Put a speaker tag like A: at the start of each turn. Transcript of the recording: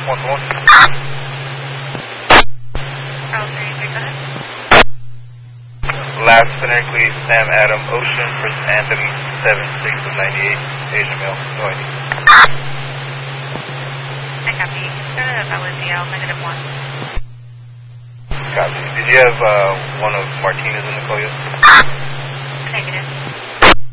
A: 1-1. Last phonetically Sam Adam Ocean, first Anthem 76 of 98, Asian male, no ID.
B: I copy. Go to LSDL, -1.
A: Copy. Did you have one of Martinez in the call yesterday?